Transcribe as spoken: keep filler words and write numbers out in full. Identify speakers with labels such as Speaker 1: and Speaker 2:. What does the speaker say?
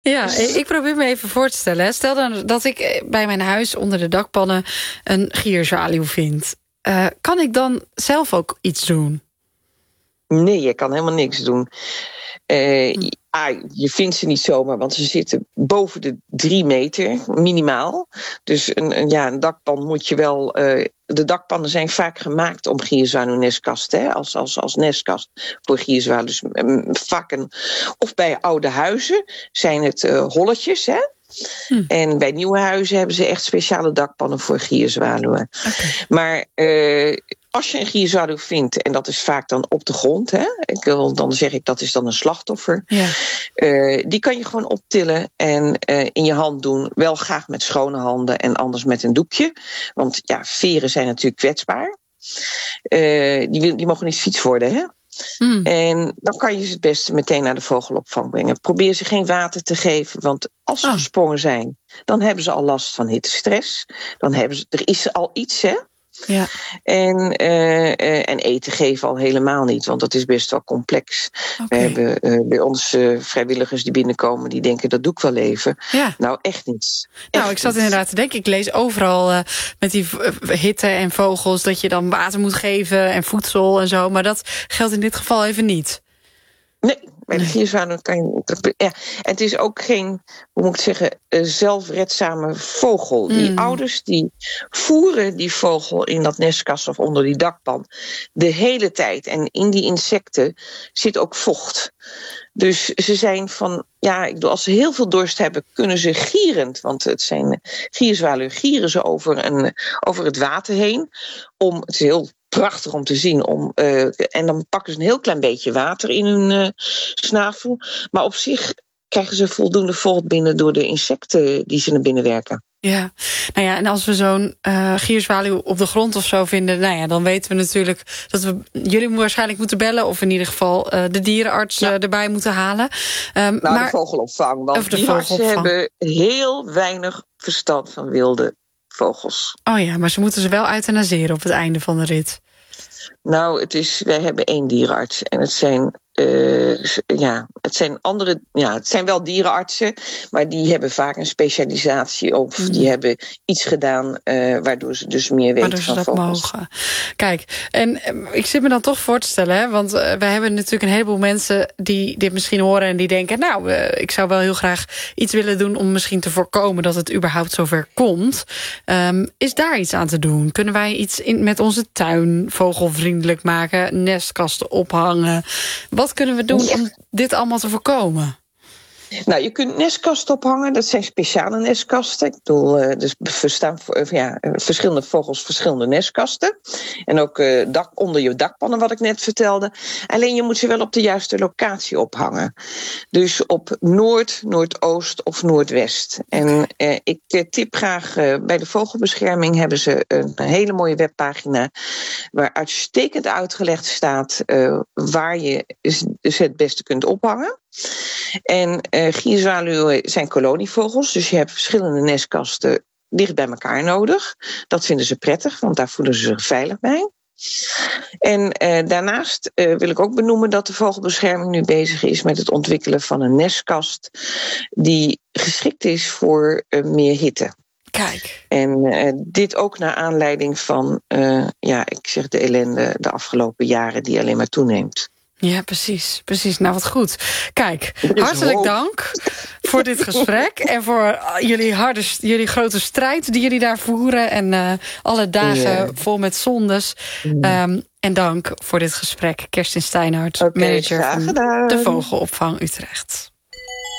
Speaker 1: Ja, ik probeer me even voor te stellen. Stel dan dat ik bij mijn huis onder de dakpannen een gierzwaluw vind. Uh, kan ik dan zelf ook iets doen?
Speaker 2: Nee, je kan helemaal niks doen. Uh, hm. ah, je vindt ze niet zomaar, want ze zitten boven de drie meter minimaal. Dus een, een, ja, een dakpan moet je wel... Uh, de dakpannen zijn vaak gemaakt om gierzwaluwnestkasten, als, als, als nestkast voor gierzwaluw. Dus, um, vaak een, of bij oude huizen zijn het uh, holletjes, hè? Hm. En bij nieuwe huizen hebben ze echt speciale dakpannen voor gierzwaluwen. Okay. Maar uh, als je een gierzwaluw vindt, en dat is vaak dan op de grond, hè, ik, dan zeg ik dat is dan een slachtoffer. Ja. Uh, die kan je gewoon optillen en uh, in je hand doen. Wel graag met schone handen en anders met een doekje. Want ja, veren zijn natuurlijk kwetsbaar. Uh, die, die mogen niet vies worden, hè. Mm. En dan kan je ze het beste meteen naar de vogelopvang brengen. Probeer ze geen water te geven, want als ze oh. gesprongen zijn, dan hebben ze al last van hittestress. Dan hebben ze, er is al iets, hè? Ja. En, uh, uh, en eten geven al helemaal niet, want dat is best wel complex. Okay. We hebben uh, bij ons uh, vrijwilligers die binnenkomen, die denken dat doe ik wel even. Ja. Nou, echt niet. Echt
Speaker 1: nou, ik zat
Speaker 2: niet.
Speaker 1: inderdaad te denken, ik lees overal uh, met die hitte en vogels dat je dan water moet geven en voedsel en zo, maar dat geldt in dit geval even niet.
Speaker 2: Nee. Bij de gierzwaluw kan je... Ja. En het is ook geen, hoe moet ik zeggen, zelfredzame vogel. Mm. Die ouders die voeren die vogel in dat nestkast of onder die dakpan de hele tijd. En in die insecten zit ook vocht. Dus ze zijn van, ja, ik bedoel, als ze heel veel dorst hebben, kunnen ze gierend, want het zijn gierzwaluwen, gieren ze over, een, over het water heen. Om, het is heel prachtig om te zien. Om, uh, en dan pakken ze een heel klein beetje water in hun uh, snavel. Maar op zich krijgen ze voldoende vocht binnen door de insecten die ze naar binnen werken.
Speaker 1: Ja, nou ja, en als we zo'n uh, gierzwaluw op de grond of zo vinden, nou ja, dan weten we natuurlijk dat we jullie waarschijnlijk moeten bellen, of in ieder geval uh, de dierenarts ja. uh, erbij moeten halen. Um,
Speaker 2: nou,
Speaker 1: maar,
Speaker 2: de vogelopvang, want de dierenartsen hebben heel weinig verstand van wilde vogels.
Speaker 1: Oh ja, maar ze moeten ze wel euthanaseren op het einde van de rit.
Speaker 2: Nou, het is, wij hebben één dierenarts en het zijn, uh, ja, het zijn andere, ja, het zijn wel dierenartsen, maar die hebben vaak een specialisatie of mm. die hebben iets gedaan uh, waardoor ze dus meer weten
Speaker 1: waardoor
Speaker 2: van
Speaker 1: ze dat
Speaker 2: vogels.
Speaker 1: Mogen. Kijk, en uh, ik zit me dan toch voor te stellen, hè, want uh, we hebben natuurlijk een heleboel mensen die dit misschien horen en die denken, nou, uh, ik zou wel heel graag iets willen doen om misschien te voorkomen dat het überhaupt zover komt. Um, is daar iets aan te doen? Kunnen wij iets in, met onze tuin vogelvriendelijk maken, nestkasten ophangen? Wat kunnen we doen ja. om dit allemaal te voorkomen?
Speaker 2: Nou, je kunt nestkasten ophangen. Dat zijn speciale nestkasten. Ik bedoel, uh, dus verstaan uh, ja, verschillende vogels, verschillende nestkasten. En ook uh, dak, onder je dakpannen, wat ik net vertelde. Alleen je moet ze wel op de juiste locatie ophangen. Dus op noord, noordoost of noordwest. En uh, ik tip graag, uh, bij de vogelbescherming hebben ze een hele mooie webpagina waar uitstekend uitgelegd staat uh, waar je dus het beste kunt ophangen. En uh, gierzwaluwen zijn kolonievogels, dus je hebt verschillende nestkasten dicht bij elkaar nodig. Dat vinden ze prettig, want daar voelen ze zich veilig bij. En uh, daarnaast uh, wil ik ook benoemen dat de vogelbescherming nu bezig is met het ontwikkelen van een nestkast die geschikt is voor uh, meer hitte.
Speaker 1: Kijk.
Speaker 2: En uh, dit ook naar aanleiding van, uh, ja, ik zeg de ellende de afgelopen jaren die alleen maar toeneemt.
Speaker 1: Ja, precies, precies. Nou, wat goed. Kijk, hartelijk hoop. dank voor dit gesprek en voor jullie, harde, jullie grote strijd die jullie daar voeren en uh, alle dagen yeah. vol met zondes. Yeah. Um, en dank voor dit gesprek, Kerstin Steinhardt,
Speaker 2: okay,
Speaker 1: manager van de Vogelopvang Utrecht.